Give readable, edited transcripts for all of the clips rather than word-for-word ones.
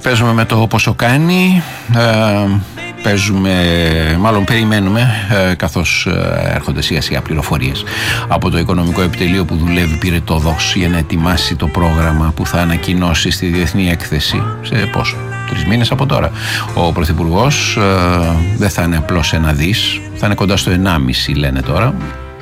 Παίζουμε με το πόσο κάνει. Περιμένουμε καθώς έρχονται σιγά σιγά πληροφορίες από το Οικονομικό Επιτελείο που δουλεύει πυρετοδός για να ετοιμάσει το πρόγραμμα που θα ανακοινώσει στη Διεθνή Έκθεση σε πόσο, 3 μήνες από τώρα. Ο Πρωθυπουργός δεν θα είναι απλώς 1 δις, θα είναι κοντά στο 1,5 λένε τώρα.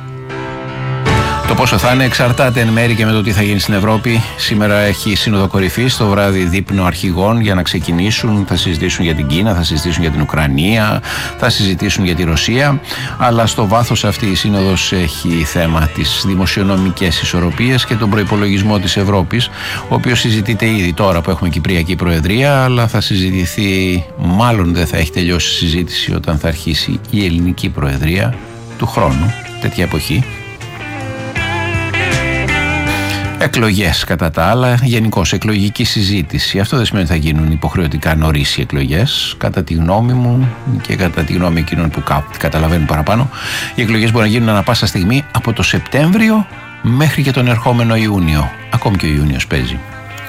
Το πόσο θα είναι εξαρτάται εν μέρει και με το τι θα γίνει στην Ευρώπη. Σήμερα έχει σύνοδο κορυφής, το βράδυ δείπνο αρχηγών για να ξεκινήσουν. Θα συζητήσουν για την Κίνα, θα συζητήσουν για την Ουκρανία, θα συζητήσουν για τη Ρωσία. Αλλά στο βάθος αυτή η σύνοδος έχει θέμα τις δημοσιονομικές ισορροπίες και τον προϋπολογισμό της Ευρώπης, ο οποίος συζητείται ήδη τώρα που έχουμε Κυπριακή Προεδρία, αλλά θα συζητηθεί, μάλλον δεν θα έχει τελειώσει η συζήτηση όταν θα αρχίσει η Ελληνική Προεδρία του χρόνου, τέτοια εποχή. Εκλογές κατά τα άλλα, γενικώς εκλογική συζήτηση. Αυτό δεν σημαίνει ότι θα γίνουν υποχρεωτικά νωρίς οι εκλογές. Κατά τη γνώμη μου και κατά τη γνώμη εκείνων που καταλαβαίνουν παραπάνω, οι εκλογές μπορούν να γίνουν ανά πάσα στιγμή από το Σεπτέμβριο μέχρι και τον ερχόμενο Ιούνιο. Ακόμη και ο Ιούνιος παίζει.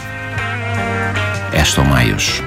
Έστω Μάιος.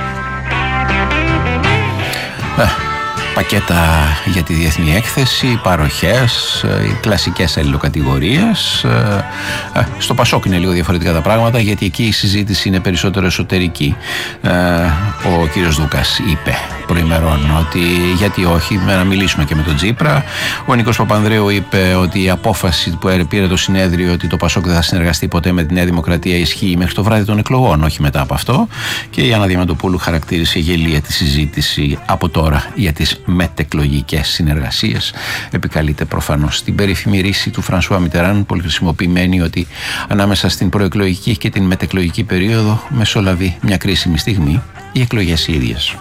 Πακέτα για τη Διεθνή Έκθεση, παροχές, οι κλασικές αλληλοκατηγορίες. Στο Πασόκ είναι λίγο διαφορετικά τα πράγματα, γιατί εκεί η συζήτηση είναι περισσότερο εσωτερική. Ο κύριος Δούκας είπε προημερών ότι γιατί όχι, να μιλήσουμε και με τον Τσίπρα. Ο Νίκος Παπανδρέου είπε ότι η απόφαση που πήρε το συνέδριο ότι το Πασόκ δεν θα συνεργαστεί ποτέ με τη Νέα Δημοκρατία ισχύει μέχρι το βράδυ των εκλογών, όχι μετά από αυτό. Και η Άννα Διαμαντοπούλου χαρακτήρισε γελία τη συζήτηση από τώρα για τις μετεκλογικές συνεργασίες. Επικαλείται προφανώς την περίφημη ρίση του Φρανσουά Μιτεράν, πολύ χρησιμοποιημένη, ότι ανάμεσα στην προεκλογική και την μετεκλογική περίοδο μεσολαβεί μια κρίσιμη στιγμή, οι εκλογές οι ίδιες.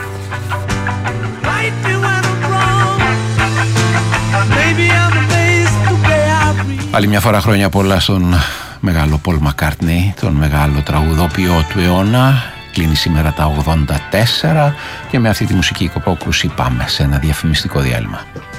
Άλλη μια φορά χρόνια πολλά στον μεγάλο Πολ Μακκάρτνεϊ, τον μεγάλο τραγουδοποιό του αιώνα. Κλείνει σήμερα τα 84 και με αυτή τη μουσική υπόκρουση πάμε σε ένα διαφημιστικό διάλειμμα.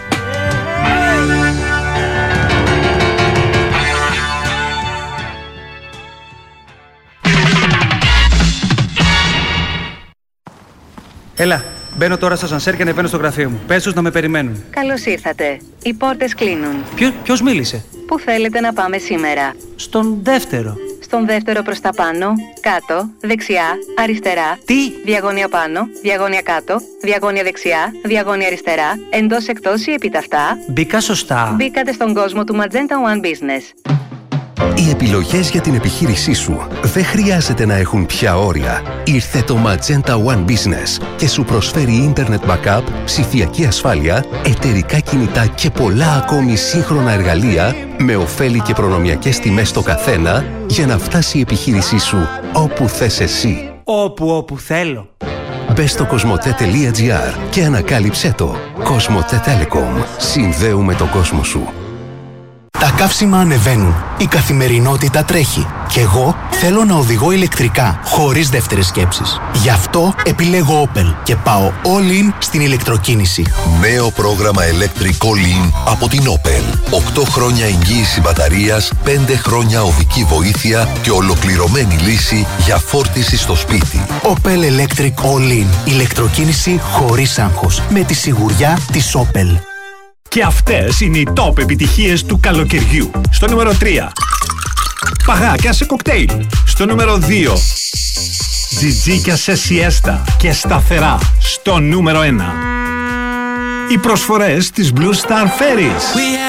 Έλα, μπαίνω τώρα στο ασανσέρ και ανεβαίνω στο γραφείο μου. Πες τους να με περιμένουν. Καλώς ήρθατε. Οι πόρτες κλείνουν. Ποιος μίλησε? Πού θέλετε να πάμε σήμερα? Στον δεύτερο. Στον δεύτερο προς τα πάνω, κάτω, δεξιά, αριστερά. Τι? Διαγώνια πάνω, διαγώνια κάτω, διαγώνια δεξιά, διαγώνια αριστερά, εντός εκτός ή επιταυτά. Μπήκα σωστά. Μπήκατε στον κόσμο του Magenta One Business. Οι επιλογές για την επιχείρησή σου δεν χρειάζεται να έχουν πια όρια. Ήρθε το Magenta One Business και σου προσφέρει Internet Backup, ψηφιακή ασφάλεια, εταιρικά κινητά και πολλά ακόμη σύγχρονα εργαλεία με ωφέλη και προνομιακές τιμές στο καθένα για να φτάσει η επιχείρησή σου όπου θες εσύ. Όπου θέλω. Μπες στο cosmote.gr και ανακάλυψέ το. Cosmote Telecom. Συνδέουμε τον κόσμο σου. Τα καύσιμα ανεβαίνουν, η καθημερινότητα τρέχει και εγώ θέλω να οδηγώ ηλεκτρικά, χωρίς δεύτερες σκέψεις. Γι' αυτό επιλέγω Opel και πάω all in στην ηλεκτροκίνηση. Νέο πρόγραμμα Electric All In από την Opel. 8 χρόνια εγγύηση μπαταρίας, 5 χρόνια οδική βοήθεια και ολοκληρωμένη λύση για φόρτιση στο σπίτι. Opel Electric All In. Ηλεκτροκίνηση χωρίς άγχος. Με τη σιγουριά της Opel. Και αυτές είναι οι top επιτυχίες του καλοκαιριού. Στο νούμερο 3, παγάκια σε κοκτέιλ. Στο νούμερο 2, τζιτζίκια σε σιέστα και σταθερά. Στο νούμερο 1, οι προσφορές της Blue Star Ferries.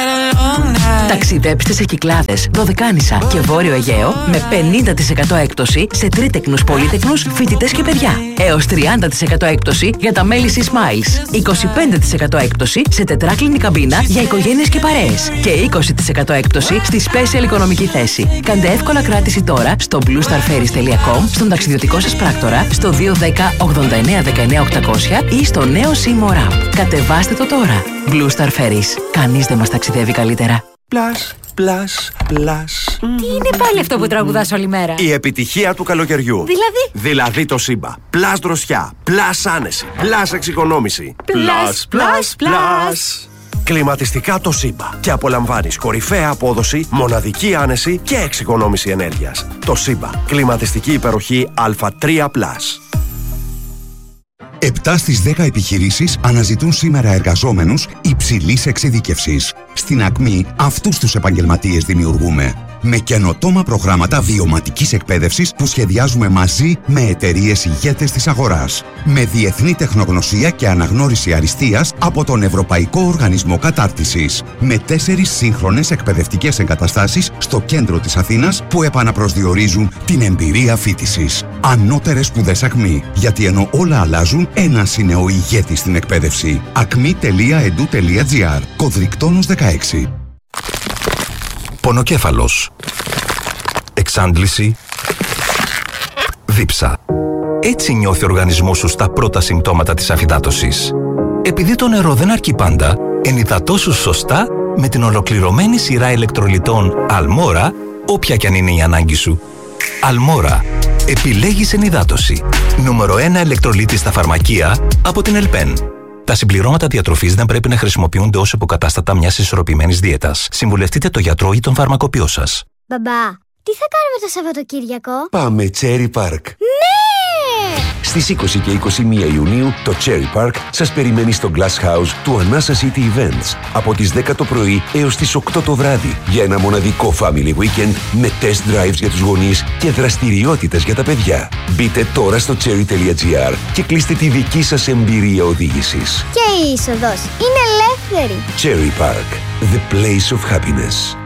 Ταξιδέψτε σε Κυκλάδες, Δωδεκάνησα και Βόρειο Αιγαίο με 50% έκπτωση σε τρίτεκνους, πολύτεκνους, φοιτητές και παιδιά. Έως 30% έκπτωση για τα μέλη Sea Smiles. 25% έκπτωση σε τετράκλινη καμπίνα για οικογένειες και παρέες. Και 20% έκπτωση στη special οικονομική θέση. Κάντε εύκολα κράτηση τώρα στο bluestarferries.com, στον ταξιδιωτικό σας πράκτορα, στο 210 89 19 800 ή στο νέο Seymour App. Κατεβάστε το τώρα. Blue Star Ferries. Κανείς δεν μας ταξιδεύει καλύτερα. Πλάς. Τι είναι πάλι αυτό που τραγουδάς όλη μέρα? Η επιτυχία του καλοκαιριού. Δηλαδή το Σύμπα. Πλάς δροσιά. Πλάς άνεση. Πλάς εξοικονόμηση. Πλάς. Κλιματιστικά το Σύμπα. Και απολαμβάνεις κορυφαία απόδοση, μοναδική άνεση και εξοικονόμηση ενέργειας. Το Σύμπα. Κλιματιστική υπεροχή Α3+. 7 στις 10 επιχειρήσεις αναζητούν σήμερα εργαζόμενους υψηλής εξειδίκευσης. Στην Ακμή αυτούς τους επαγγελματίες δημιουργούμε. Με καινοτόμα προγράμματα βιωματικής εκπαίδευσης που σχεδιάζουμε μαζί με εταιρείες ηγέτες της αγοράς. Με διεθνή τεχνογνωσία και αναγνώριση αριστείας από τον Ευρωπαϊκό Οργανισμό Κατάρτισης. Με 4 σύγχρονες εκπαιδευτικές εγκαταστάσεις στο κέντρο της Αθήνας που επαναπροσδιορίζουν την εμπειρία φοιτησης. Ανώτερες σπουδές Ακμή. Γιατί ενώ όλα αλλάζουν, ένας είναι ο ηγέτης στην εκπαίδευση. acmi.edu.gr. Κωδρικτόνος 16. Πονοκέφαλος. Εξάντληση. Δίψα. Έτσι νιώθει ο οργανισμός σου στα πρώτα συμπτώματα της αφυδάτωσης. Επειδή το νερό δεν αρκεί πάντα, ενυδατώσου σωστά με την ολοκληρωμένη σειρά ηλεκτρολιτών Αλμόρα, όποια κι αν είναι η ανάγκη σου. Αλμόρα. Επιλέγεις ενυδάτωση. Νούμερο 1 ηλεκτρολίτη στα φαρμακεία από την Ελπέν. Τα συμπληρώματα διατροφής δεν πρέπει να χρησιμοποιούνται ως υποκατάστατα μιας ισορροπημένης δίαιτας. Συμβουλευτείτε το γιατρό ή τον φαρμακοποιό σας. Μπαμπά, τι θα κάνουμε το Σαββατοκύριακο? Πάμε Cherry Park. Ναι! Στις 20 και 21 Ιουνίου το Cherry Park σας περιμένει στο Glass House του Anasa City Events από τις 10 το πρωί έως τις 8 το βράδυ για ένα μοναδικό family weekend με test drives για τους γονείς και δραστηριότητες για τα παιδιά. Μπείτε τώρα στο cherry.gr και κλείστε τη δική σας εμπειρία οδήγησης. Και η είσοδος είναι ελεύθερη. Cherry Park, the place of happiness.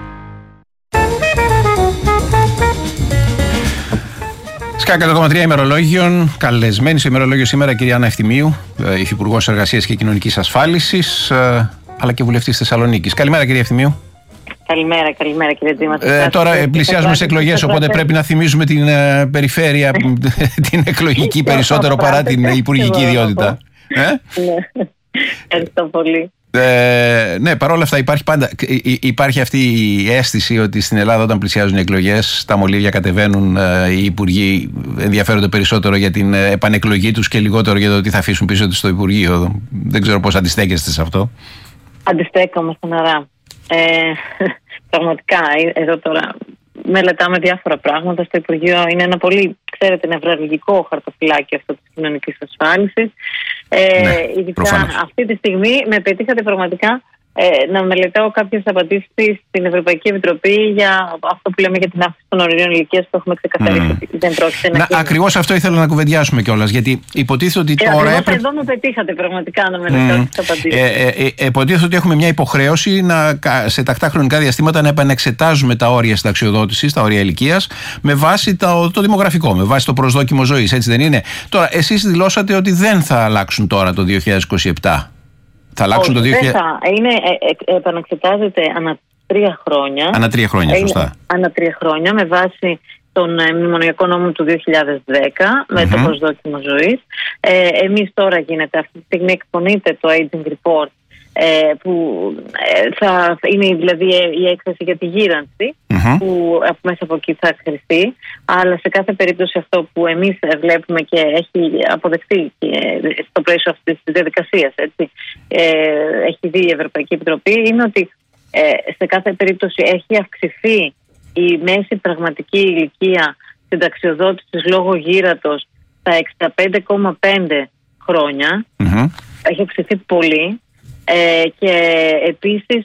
Sky 100,3 ημερολόγιον. Καλεσμένη στο ημερολόγιο σήμερα κυρία Άννα Ευθυμίου, Υφυπουργός Εργασίας και Κοινωνικής Ασφάλισης, αλλά και βουλευτής Θεσσαλονίκης. Καλημέρα κυρία Ευθυμίου. Καλημέρα κύριε Τζίμα. Τώρα πλησιάζουμε σε εκλογές, οπότε πρέπει να θυμίζουμε την περιφέρεια, την εκλογική περισσότερο παρά την υπουργική ιδιότητα. Ευχαριστώ πολύ. Ναι, παρόλα αυτά υπάρχει αυτή η αίσθηση ότι στην Ελλάδα όταν πλησιάζουν οι εκλογές τα μολύβια κατεβαίνουν, οι υπουργοί ενδιαφέρονται περισσότερο για την επανεκλογή τους και λιγότερο για το τι θα αφήσουν πίσω τους στο Υπουργείο. Δεν ξέρω πώς αντιστέκεστε σε αυτό. Αντιστέκομαι στεναρά. Πραγματικά εδώ τώρα μελετάμε διάφορα πράγματα. Στο Υπουργείο είναι ένα πολύ, ξέρετε, νευραλγικό χαρτοφυλάκιο αυτό της κοινωνικής ασφάλισης. Ειδικά αυτή τη στιγμή με πετύχατε πραγματικά να μελετάω κάποιες απαντήσεις στην Ευρωπαϊκή Επιτροπή για αυτό που λέμε για την αύξηση των ορίων ηλικίας που έχουμε ξεκαθαρίσει ότι δεν πρόκειται να γίνει. Ακριβώς αυτό ήθελα να κουβεντιάσουμε κιόλας, γιατί υποτίθεται ότι τώρα εδώ με πετύχατε πραγματικά να μελετάω τις απαντήσεις. Υποτίθεται ότι έχουμε μια υποχρέωση σε τακτά χρονικά διαστήματα να επανεξετάζουμε τα όρια συνταξιοδότησης, τα όρια ηλικίας, με βάση το δημογραφικό, με βάση το προσδόκιμο ζωής, έτσι δεν είναι? Τώρα, εσείς δηλώσατε ότι δεν θα αλλάξουν τώρα το 2027. Θα αλλάξουν το 2000. Επαναξετάζεται ανά 3 χρόνια. Ανά 3 χρόνια, σωστά. Ανά 3 χρόνια με βάση τον μνημονιακό νόμο του 2010 με το προσδόκιμο ζωής. Εμείς τώρα γίνεται, αυτή τη στιγμή εκπονείται το Aging Report, που θα είναι δηλαδή η έκθεση για τη γύρανση, που μέσα από εκεί θα κρυφτεί. Αλλά σε κάθε περίπτωση αυτό που εμείς βλέπουμε και έχει αποδεχτεί στο πλαίσιο αυτής της διαδικασίας, έχει δει η Ευρωπαϊκή Επιτροπή, είναι ότι σε κάθε περίπτωση έχει αυξηθεί η μέση πραγματική ηλικία συνταξιοδότησης λόγω γύρατος στα 65,5 χρόνια. Έχει αυξηθεί πολύ. Και επίσης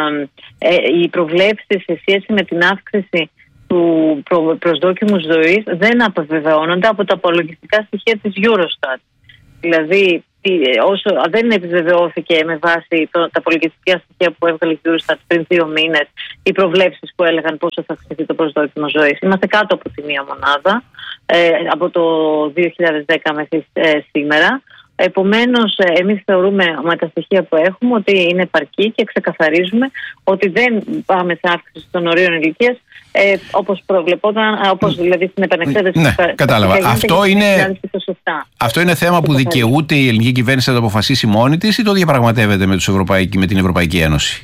οι προβλέψεις σε σχέση με την αύξηση του προσδόκιμου ζωής δεν αποβεβαιώνονται από τα απολογιστικά στοιχεία της Eurostat. Δηλαδή όσο δεν επιβεβαιώθηκε με βάση τα απολογιστικά στοιχεία που έβγαλε η Eurostat πριν 2 μήνες οι προβλέψεις που έλεγαν πόσο θα αυξηθεί το προσδόκιμο ζωής. Είμαστε κάτω από τη 1 μονάδα από το 2010 μέχρι σήμερα. Επομένως, εμείς θεωρούμε με τα στοιχεία που έχουμε ότι είναι επαρκή και ξεκαθαρίζουμε ότι δεν πάμε σε αύξηση των ορίων ηλικίας όπως προβλεπόταν, όπως δηλαδή στην επανεξέταση. Ναι, κατάλαβα. Αυτό είναι θέμα που δικαιούται η ελληνική κυβέρνηση να το αποφασίσει μόνη της ή το διαπραγματεύεται με την Ευρωπαϊκή Ένωση?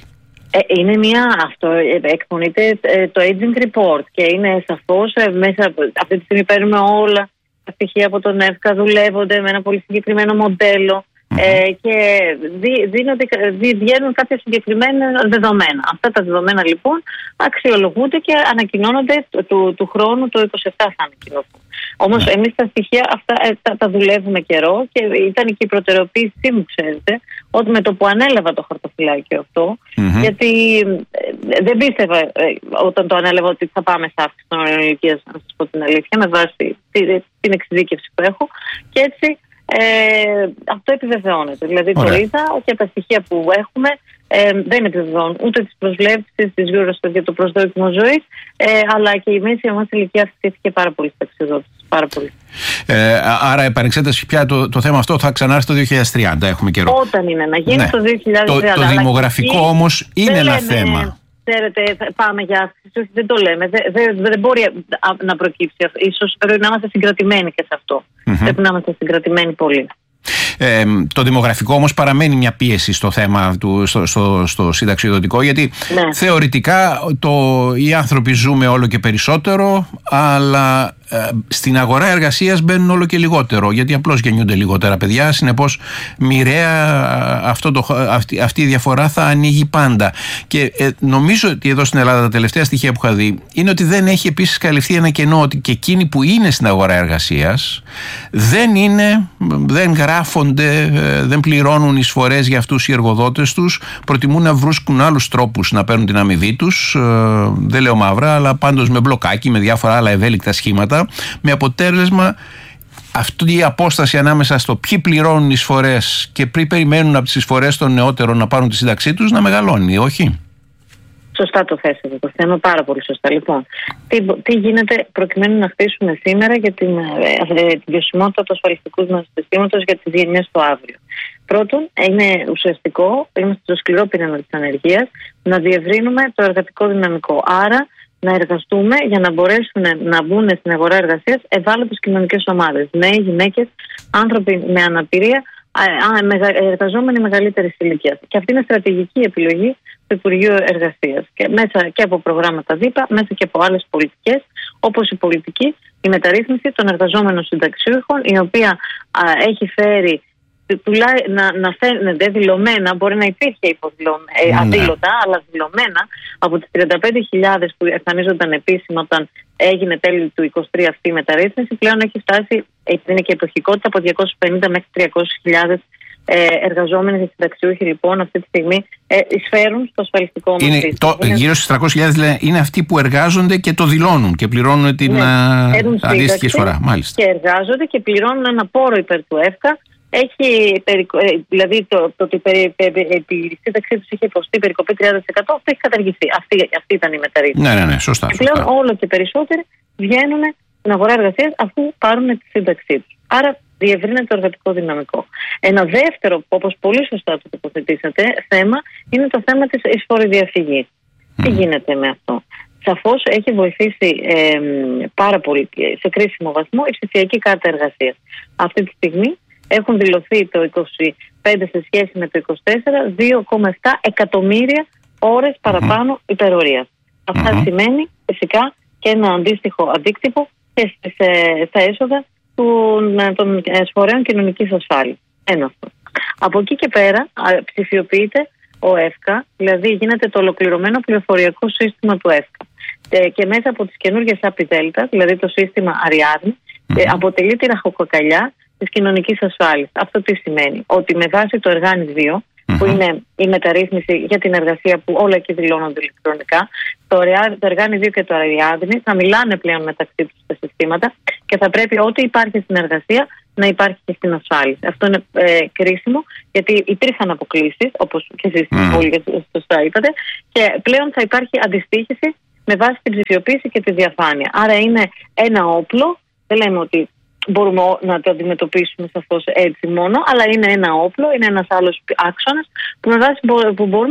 Αυτό εκπονείται το Aging Report και είναι σαφώς μέσα αυτή τη στιγμή παίρνουμε όλα τα στοιχεία από τον ΕΦΚΑ, δουλεύονται με ένα πολύ συγκεκριμένο μοντέλο και βγαίνουν κάποια συγκεκριμένα δεδομένα. Αυτά τα δεδομένα λοιπόν αξιολογούνται και ανακοινώνονται του χρόνου, το 27 θα ανακοινωθούν. Όμως εμείς τα στοιχεία αυτά τα δουλεύουμε καιρό και ήταν και η προτεραιοποίησή μου, ξέρετε, ότι με το που ανέλαβα το χαρτοφυλάκιο αυτό, γιατί δεν πίστευα όταν το ανέλαβα ότι θα πάμε σε αύξηση των ορίων ηλικίας, να σας πω την αλήθεια, με βάση την εξειδίκευση που έχω, και έτσι αυτό επιβεβαιώνεται. Δηλαδή το είδα και τα στοιχεία που έχουμε δεν επιβεβαιώνουν ούτε τις προσβλέψεις της Eurostat για το προσδόκιμο ζωής, αλλά και η μέση μας ηλικία αυξήθηκε πάρα πολύ στα εξεδότηση. Πάρα πολύ. Άρα επανεξέταση πια το θέμα αυτό θα ξανάρθει το 2030. Έχουμε καιρό. Όταν είναι να γίνει το 2030. Το δημογραφικό όμως είναι ένα θέμα. Ξέρετε, πάμε για αύξηση, δεν το λέμε. Δεν μπορεί να προκύψει. Ίσως πρέπει να είμαστε συγκρατημένοι και σε αυτό. Πρέπει να είμαστε συγκρατημένοι πολύ. Το δημογραφικό όμως παραμένει μια πίεση στο θέμα στο συνταξιοδοτικό, γιατί θεωρητικά οι άνθρωποι ζούμε όλο και περισσότερο, αλλά στην αγορά εργασίας μπαίνουν όλο και λιγότερο, γιατί απλώς γεννιούνται λιγότερα παιδιά. Συνεπώς μοιραία αυτή η διαφορά θα ανοίγει πάντα. Και νομίζω ότι εδώ στην Ελλάδα τα τελευταία στοιχεία που είχα δει είναι ότι δεν έχει επίσης καλυφθεί ένα κενό, ότι και εκείνοι που είναι στην αγορά εργασίας δεν γράφονται, δεν πληρώνουν εισφορές για αυτούς οι εργοδότες τους, προτιμούν να βρίσκουν άλλους τρόπους να παίρνουν την αμοιβή τους, δεν λέω μαύρα, αλλά πάντως με μπλοκάκι, με διάφορα άλλα ευέλικτα σχήματα, με αποτέλεσμα αυτή η απόσταση ανάμεσα στο ποιοι πληρώνουν εισφορές και ποιοι περιμένουν από τις εισφορές των νεότερων να πάρουν τη σύνταξή τους να μεγαλώνει, όχι? Σωστά το θέσατε το θέμα, πάρα πολύ σωστά. Λοιπόν, τι γίνεται προκειμένου να χτίσουμε σήμερα για την βιωσιμότητα του ασφαλιστικού μας συστήματος για τις γενιές του αύριο? Πρώτον, είναι ουσιαστικό, είμαστε στο σκληρό πυρήνα της ανεργίας, να διευρύνουμε το εργατικό δυναμικό. Άρα, να εργαστούμε για να μπορέσουν να μπουν στην αγορά εργασίας ευάλωτες κοινωνικές ομάδες. Νέοι, γυναίκες, άνθρωποι με αναπηρία, εργαζόμενοι μεγαλύτερης ηλικίας. Και αυτή είναι στρατηγική επιλογή του Υπουργείου Εργασίας. Και μέσα και από προγράμματα ΔΥΠΑ, μέσα και από άλλες πολιτικές, όπως η μεταρρύθμιση των εργαζόμενων συνταξιούχων, η οποία έχει φέρει να φαίνεται δηλωμένα, μπορεί να υπήρχε αδήλωτα, αλλά δηλωμένα από τις 35.000 που εμφανίζονταν επίσημα όταν έγινε τέλη του 23 αυτή η μεταρρύθμιση, πλέον έχει φτάσει, είναι και εποχικότητα, από 250 μέχρι 300.000 εργαζόμενοι και συνταξιούχοι λοιπόν αυτή τη στιγμή εισφέρουν στο ασφαλιστικό μας. Γύρω στις 300.000 είναι αυτοί που εργάζονται και το δηλώνουν και πληρώνουν την αντίστοιχη εισφορά. Και εργάζονται και πληρώνουν ένα πόρο υπέρ του ΕΦΚΑ. Δηλαδή το ότι η σύνταξή τους είχε υποστεί περικοπή 30%, αυτό έχει καταργηθεί. Αυτή ήταν η μεταρρύθμιση. Ναι, σωστά. Και πλέον όλο και περισσότεροι βγαίνουν στην αγορά εργασίας αφού πάρουν τη σύνταξή τους. Άρα διευρύνεται το εργατικό δυναμικό. Ένα δεύτερο, όπως πολύ σωστά το τοποθετήσατε, θέμα είναι το θέμα της εισφοροδιαφυγής. Τι γίνεται με αυτό? Σαφώς έχει βοηθήσει πάρα πολύ σε κρίσιμο βαθμό η ψηφιακή κάρτα εργασίας. Αυτή τη στιγμή έχουν δηλωθεί το 25 σε σχέση με το 24 2,7 εκατομμύρια ώρες παραπάνω υπερορίας. Αυτά σημαίνει φυσικά και ένα αντίστοιχο αντίκτυπο και στα έσοδα των εισφορέων κοινωνικής ασφάλειας. Ένα αυτό. Από εκεί και πέρα ψηφιοποιείται ο ΕΦΚΑ, δηλαδή γίνεται το ολοκληρωμένο πληροφοριακό σύστημα του ΕΦΚΑ. Και μέσα από τις καινούργιες ΑΠΙΔΕΛΤΑ, δηλαδή το σύστημα Αριάδνη, αποτελεί τη ραχοκοκαλιά της κοινωνικής ασφάλειας. Αυτό τι σημαίνει? Ότι με βάση το Εργάνη 2, που είναι η μεταρρύθμιση για την εργασία που όλα εκεί δηλώνονται ηλεκτρονικά, το Εργάνη 2 και το Αριάδνη θα μιλάνε πλέον μεταξύ τους τα συστήματα και θα πρέπει ό,τι υπάρχει στην εργασία να υπάρχει και στην ασφάλιση. Αυτό είναι κρίσιμο, γιατί υπήρχαν αποκλήσεις, όπως και εσείς όλοι σωστά είπατε, και πλέον θα υπάρχει αντιστοίχηση με βάση την ψηφιοποίηση και τη διαφάνεια. Άρα είναι ένα όπλο, δεν λέμε ότι μπορούμε να το αντιμετωπίσουμε σαφώς έτσι μόνο, αλλά είναι ένα όπλο, είναι ένας άλλος άξονας που με βάση που μπορούμε